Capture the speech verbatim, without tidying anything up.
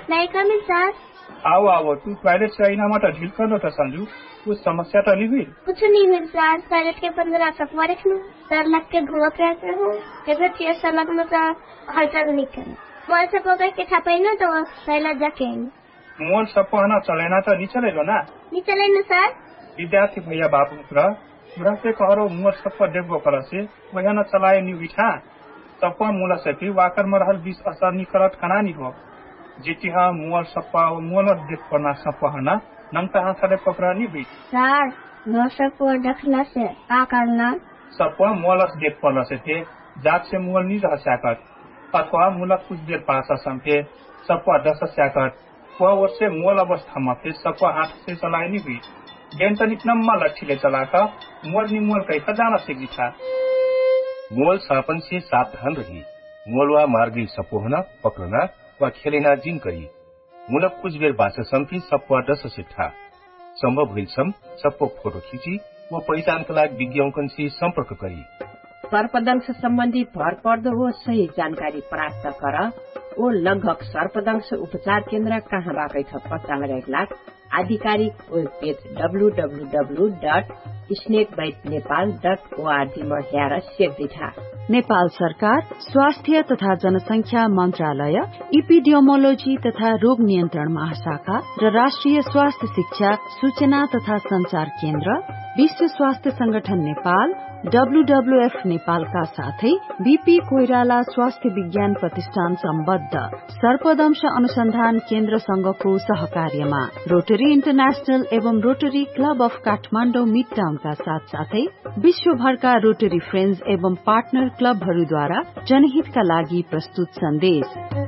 नहीं कमी सर। आओ आओ तू टॉयलेट से आई ना माता ढील कर लो था संजू, कुछ समस्या तो नहीं हुई? कुछ नहीं हुई सर, टॉयलेट के पंद्रह तक रख लूँ, डर लग के घूमत रहते हूँ, जब चेयर सलग में तो हल्का नहीं करे। मोल सब हो गए के छापे ना तो पहले जाके मोल सब पहना चलेना तो नहीं चलेगा ना? नहीं चले ना सर। विद्यार्थी भैया बापू पुरा पुरा से कहो मोल सब पर डेब्बो कर से वह न चलाए नहीं बिठा तब मूल से भी वाकर मरहल बीस असर नहीं करत खाना नहीं हो जिति हा मोल सब मोल देख पड़ना सब पहना नंगता हाथ से पकड़ा नहीं भी सर। मोल सब देखला से का करना सब मोल देख पड़ना से थे जात से मोल नहीं रह सकत अथवा मूल कुछ देर पास संपे सब दस सकत वह ओर से मोल अवस्था में फिर सब हाथ से चलाए नहीं हुई गेंद तनिक नम्मा लट्ठी ले चला कर मोल नहीं मोल कैसा जाना सीखी था। मोल सापन से सावधान रही, मोलवा मार्गी सपोहना पकड़ना व खेलेना जिन करी मूलक कुछ बेर बासे संपी सब दस से था संभव हुई सम सबको फोटो खींची व पहिचान का लाग विज्ञापन से संपर्क करी। सर्पदंश सम्बन्धी भर पर्दो हो सही जानकारी प्राप्त कर ओ लगभग सर्पदंश उपचार केन्द्र कहाँबाटै छ पत्ता लगाएका आधिकारिक web page W W W dot snake bite Nepal dot ORG मा हेर सेक्दिठा। नेपाल सरकार स्वास्थ्य तथा जनसंख्या मन्त्रालय, इपिडियोमोलोजी तथा रोग नियन्त्रण महाशाखा र राष्ट्रिय स्वास्थ्य शिक्षा सूचना तथा संचार केन्द्र, विश्व स्वास्थ्य संगठन नेपाल, डब्लूडब्लूएफ नेपालका साथै बीपी कोइराला स्वास्थ्य विज्ञान प्रतिष्ठान सम्बद्ध सर्पदंश अनुसन्धान केन्द्र संघको सहकार्यमा रोटरी इन्टरनेशनल एवं rotary club of Kathmandu mid टाउनका साथ साथै विश्वभरका रोटरी फ्रेन्ड्स एवं पार्टनर क्लबहरूद्वारा जनहितका लागि प्रस्तुत सन्देश।